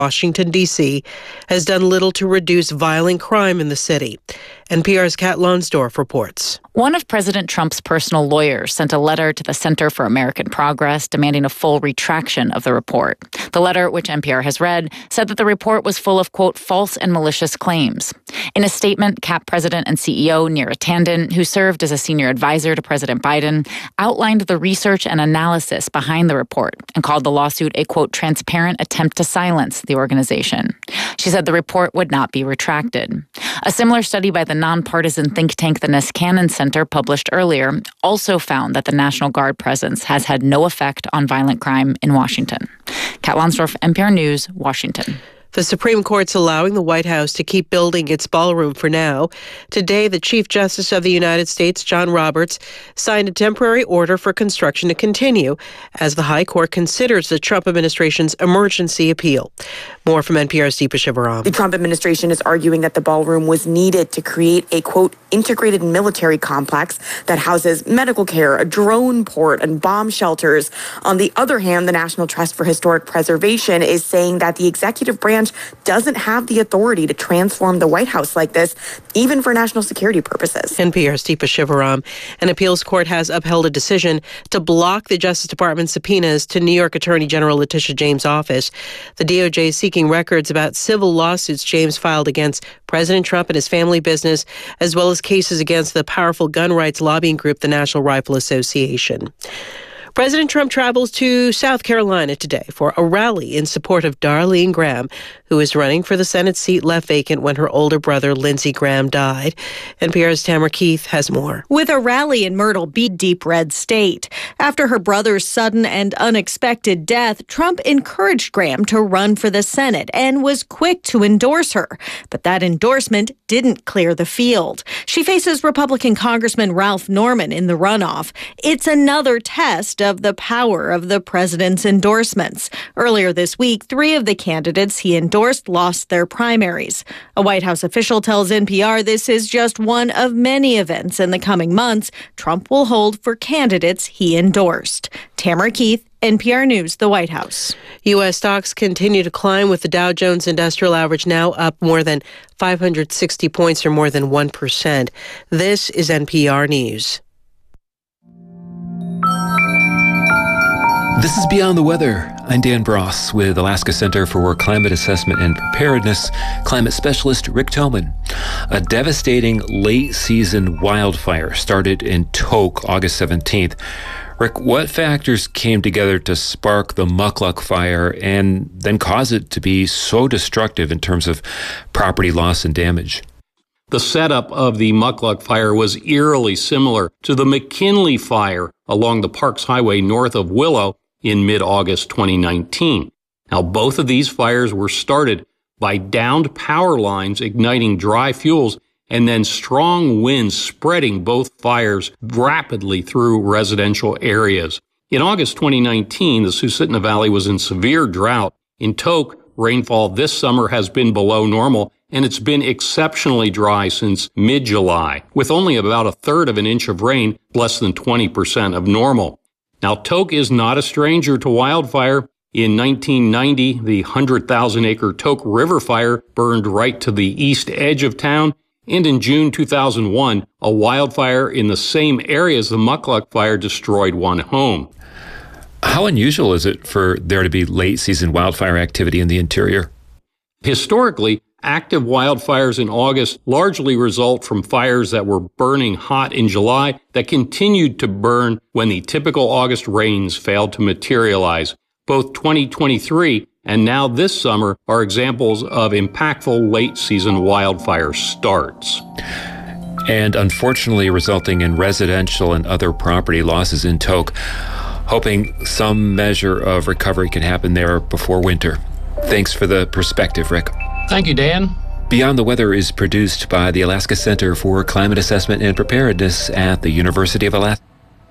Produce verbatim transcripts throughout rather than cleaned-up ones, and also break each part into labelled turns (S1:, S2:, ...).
S1: Washington, D C, has done little to reduce violent crime in the city. N P R's Kat Lonsdorf reports.
S2: One of President Trump's personal lawyers sent a letter to the Center for American Progress demanding a full retraction of the report. The letter, which N P R has read, said that the report was full of, quote, false and malicious claims. In a statement, C A P President and C E O Neera Tanden, who served as a senior advisor to President Biden, outlined the research and analysis behind the report and called the lawsuit a, quote, transparent attempt to silence the organization. She said the report would not be retracted. A similar study by the nonpartisan think tank the Niskanen Center, published earlier, also found that the National Guard presence has had no effect on violent crime in Washington. Kat Lonsdorf, N P R News, Washington.
S1: The Supreme Court's allowing the White House to keep building its ballroom for now. Today, the Chief Justice of the United States, John Roberts, signed a temporary order for construction to continue as the High Court considers the Trump administration's emergency appeal. More from N P R's Deepa Shivaram.
S3: The Trump administration is arguing that the ballroom was needed to create a, quote, integrated military complex that houses medical care, a drone port, and bomb shelters. On the other hand, the National Trust for Historic Preservation is saying that the executive branch doesn't have the authority to transform the White House like this, even for national security purposes.
S1: N P R's Deepa Shivaram. An appeals court has upheld a decision to block the Justice Department's subpoenas to New York Attorney General Letitia James' office. The D O J is seeking records about civil lawsuits James filed against President Trump and his family business, as well as cases against the powerful gun rights lobbying group, the National Rifle Association. President Trump travels to South Carolina today for a rally in support of Darlene Graham, who is running for the Senate seat left vacant when her older brother, Lindsey Graham, died. N P R's Tamara Keith has more.
S4: With a rally in Myrtle Beach, deep red state. After her brother's sudden and unexpected death, Trump encouraged Graham to run for the Senate and was quick to endorse her. But that endorsement didn't clear the field. She faces Republican Congressman Ralph Norman in the runoff. It's another test of the power of the president's endorsements. Earlier this week, three of the candidates he endorsed lost their primaries. A White House official tells N P R this is just one of many events in the coming months Trump will hold for candidates he endorsed. Tamara Keith, N P R News, the White House.
S1: U S stocks continue to climb with the Dow Jones Industrial Average now up more than five hundred sixty points or more than one percent. This is N P R News.
S5: This is Beyond the Weather. I'm Dan Bross with Alaska Center for Climate Assessment and Preparedness climate specialist Rick Tillman. A devastating late-season wildfire started in Tok August seventeenth. Rick, what factors came together to spark the Mukluk fire and then cause it to be so destructive in terms of property loss and damage?
S6: The setup of the Mukluk fire was eerily similar to the McKinley fire along the Parks Highway north of Willow in mid-August twenty nineteen. Now, both of these fires were started by downed power lines igniting dry fuels and then strong winds spreading both fires rapidly through residential areas. In August twenty nineteen, the Susitna Valley was in severe drought. In Tok, rainfall this summer has been below normal, and it's been exceptionally dry since mid-July, with only about a third of an inch of rain, less than twenty percent of normal. Now, Tok is not a stranger to wildfire. In nineteen ninety, the one hundred thousand acre Tok River fire burned right to the east edge of town. And in June two thousand one, a wildfire in the same area as the Mukluk fire destroyed one home.
S5: How unusual is it for there to be late-season wildfire activity in the interior?
S6: Historically, active wildfires in August largely result from fires that were burning hot in July that continued to burn when the typical August rains failed to materialize. Both twenty twenty-three and now this summer are examples of impactful late-season wildfire starts.
S5: And unfortunately resulting in residential and other property losses in Tok, hoping some measure of recovery can happen there before winter. Thanks for the perspective, Rick.
S6: Thank you, Dan.
S5: Beyond the Weather is produced by the Alaska Center for Climate Assessment and Preparedness at the University of Alaska.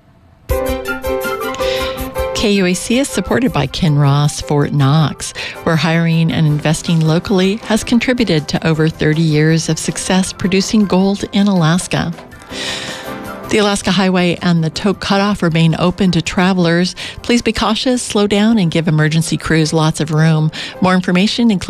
S7: K U A C is supported by Kinross Fort Knox, where hiring and investing locally has contributed to over thirty years of success producing gold in Alaska. The Alaska Highway and the Tok Cutoff remain open to travelers. Please be cautious, slow down, and give emergency crews lots of room. More information, including